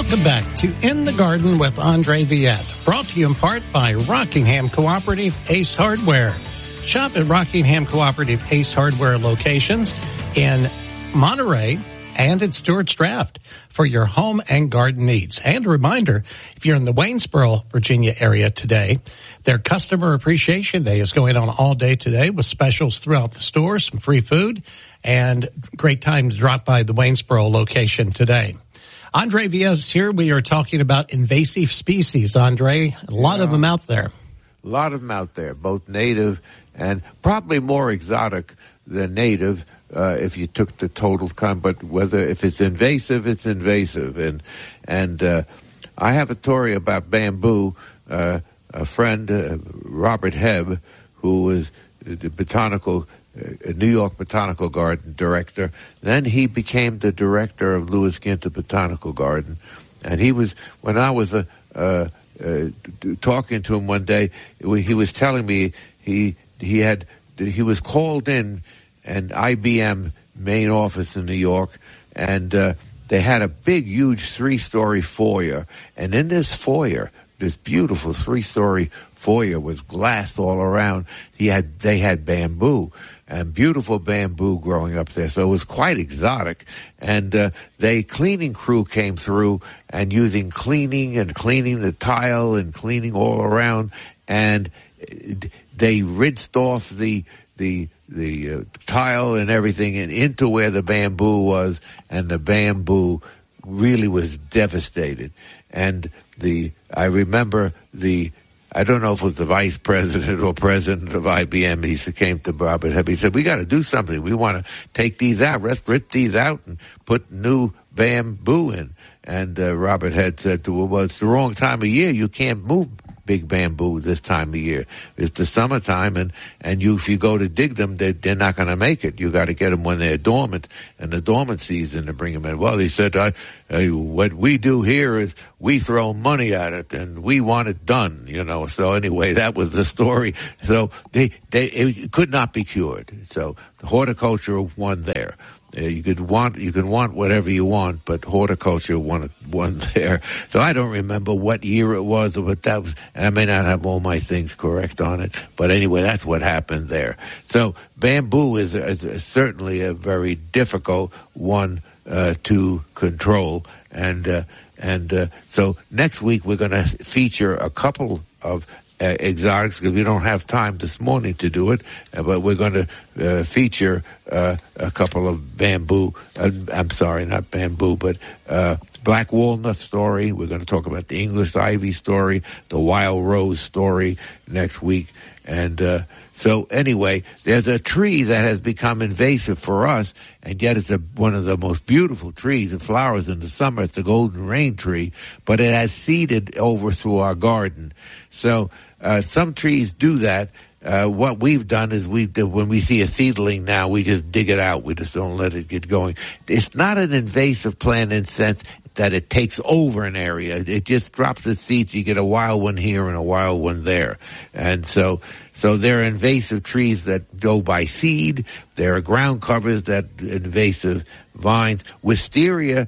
Welcome back to In the Garden with Andre Viette, brought to you in part by Rockingham Cooperative Ace Hardware. Shop at Rockingham Cooperative Ace Hardware locations in Monterey and at Stewart's Draft for your home and garden needs. And a reminder, if you're in the Waynesboro, Virginia area today, their Customer Appreciation Day is going on all day today with specials throughout the store, some free food, and great time to drop by the Waynesboro location today. Andre Viette is here. We are talking about invasive species, Andre. A lot of them out there. A lot of them out there, both native and probably more exotic than native, if you took the total count. But if it's invasive, it's invasive. And I have a story about bamboo. A friend, Robert Hebb, who was the New York Botanical Garden director. Then he became the director of Louis Ginter Botanical Garden. And when I was talking to him one day, he was telling me he was called in an IBM main office in New York, and they had a big, huge 3-story foyer. And in this foyer, this beautiful 3-story foyer with glass all around, they had bamboo, and beautiful bamboo growing up there. So it was quite exotic. And the cleaning crew came through and cleaning the tile and cleaning all around, and they rinsed off the tile and everything and into where the bamboo was, and the bamboo really was devastated. And I remember I don't know if it was the vice president or president of IBM. He came to Robert Hebb. He said, "We got to do something. We want to take these out. Let's rip these out and put new bamboo in." And Robert Hebb said to him, "Well, it's the wrong time of year. You can't move big bamboo this time of year. It's the summertime, and if you go to dig them, they're not going to make it. You got to get them when they're dormant, and the dormant season to bring them in." Well, he said, "What we do here is we throw money at it, and we want it done, So anyway, that was the story. So it could not be cured. So the horticulture won there. You can want whatever you want, but horticulture won there. So I don't remember what year it was, but that was, and I may not have all my things correct on it, but anyway, that's what happened there. So bamboo is certainly a very difficult one to control, and so next week we're going to feature a couple of exotics, because we don't have time this morning to do it, but we're going to feature a couple of bamboo. I'm sorry, not bamboo, but black walnut story. We're going to talk about the English ivy story, the wild rose story next week. And so anyway, there's a tree that has become invasive for us, and yet it's one of the most beautiful trees. It flowers in the summer. It's the golden rain tree, but it has seeded over through our garden. So some trees do that. What we've done is when we see a seedling now, we just dig it out. We just don't let it get going. It's not an invasive plant in the sense that it takes over an area. It just drops the seeds. You get a wild one here and a wild one there. And so there are invasive trees that go by seed. There are ground covers that invasive vines. Wisteria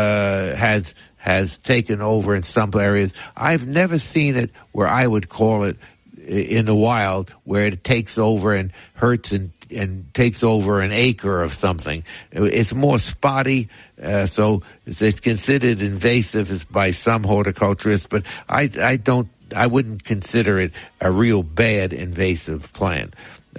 has taken over in some areas. I've never seen it where I would call it in the wild, where it takes over and hurts and takes over an acre of something. It's more spotty, so it's considered invasive by some horticulturists, but I wouldn't consider it a real bad invasive plant.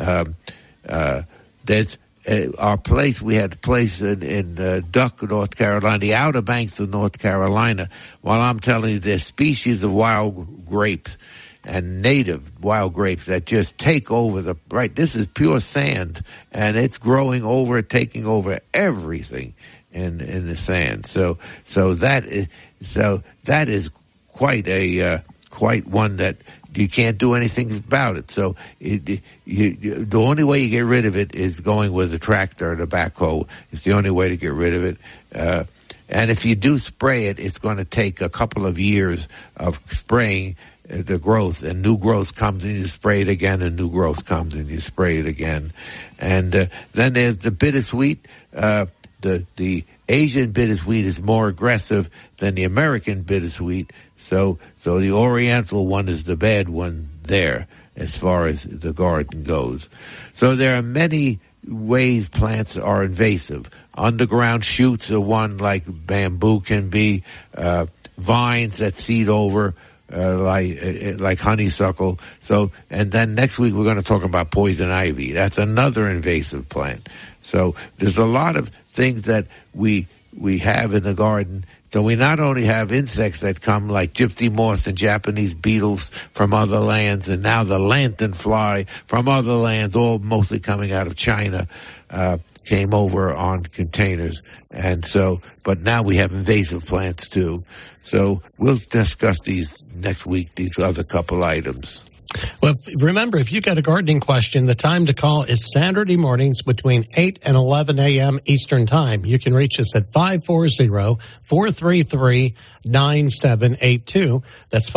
There's we had a place in Duck, North Carolina, the Outer Banks of North Carolina. While I'm telling you, there's species of wild grapes and native wild grapes that just take over this is pure sand, and it's growing over, taking over everything in the sand. So that is quite one that you can't do anything about it. So the only way you get rid of it is going with a tractor or the backhoe. It's the only way to get rid of it. And if you do spray it, it's going to take a couple of years of spraying the growth, and new growth comes and you spray it again, and new growth comes and you spray it again. And then there's the bittersweet, the Asian bittersweet is more aggressive than the American bittersweet, so the Oriental one is the bad one there as far as the garden goes. So there are many ways plants are invasive. Underground shoots are one, like bamboo can be, vines that seed over, like honeysuckle. So, and then next week we're going to talk about poison ivy. That's another invasive plant. So there's a lot of things that we have in the garden. So we not only have insects that come like gypsy moths and Japanese beetles from other lands, and now the lanternfly from other lands, all mostly coming out of China, came over on containers. And so, but now we have invasive plants too. So we'll discuss these next week, these other couple items. Well, remember, if you got a gardening question, the time to call is Saturday mornings between 8 and 11 a.m. Eastern Time. You can reach us at 540-433-9782. That's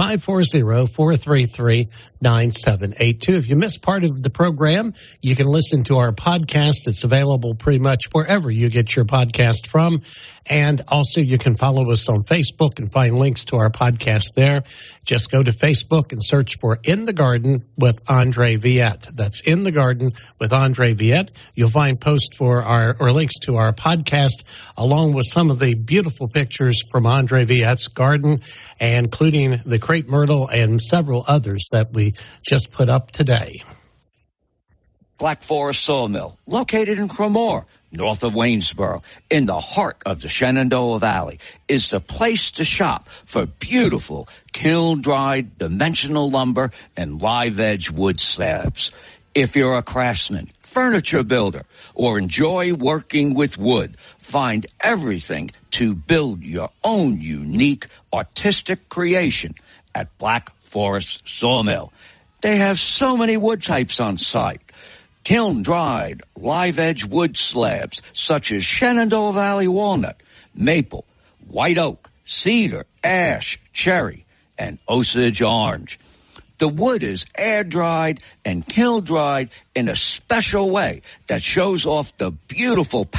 540-433-9782. If you missed part of the program, you can listen to our podcast. It's available pretty much wherever you get your podcast from. And also you can follow us on Facebook and find links to our podcast there. Just go to Facebook and search for In the Garden with Andre Viette. That's In the Garden with Andre Viette. You'll find posts for or links to our podcast, along with some of the beautiful pictures from Andre Viette's garden, and including the crepe myrtle and several others that we just put up today. Black Forest Sawmill, located in Cremore, north of Waynesboro, in the heart of the Shenandoah Valley, is the place to shop for beautiful kiln-dried dimensional lumber and live-edge wood slabs. If you're a craftsman, furniture builder, or enjoy working with wood, find everything to build your own unique artistic creation at Black Forest Sawmill. They have so many wood types on site. Kiln-dried, live-edge wood slabs such as Shenandoah Valley walnut, maple, white oak, cedar, ash, cherry, and Osage orange. The wood is air-dried and kiln-dried in a special way that shows off the beautiful